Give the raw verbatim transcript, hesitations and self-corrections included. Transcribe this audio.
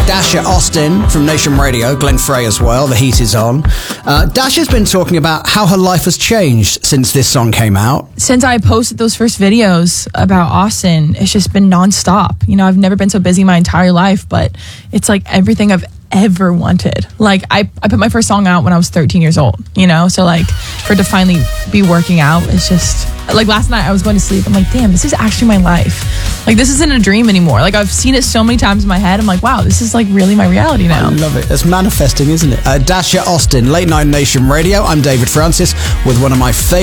Dasha Austin from Nation Radio, Glenn Frey as well, The Heat Is On. Uh, Dasha's been talking about how her life has changed since this song came out. Since I posted those first videos about Austin, it's just been nonstop. You know, I've never been so busy my entire life, but it's like everything I've ever wanted. Like, I, I put my first song out when I was thirteen years old, you know? So, like, for it to finally be working out, it's just... Like, last night I was going to sleep. I'm like, damn, this is actually my life. Like, this isn't a dream anymore. Like, I've seen it so many times in my head. I'm like, wow, this is, like, really my reality now. I love it. It's manifesting, isn't it? Uh, Dasha Austin, Late Night Nation Radio. I'm David Francis with one of my favorite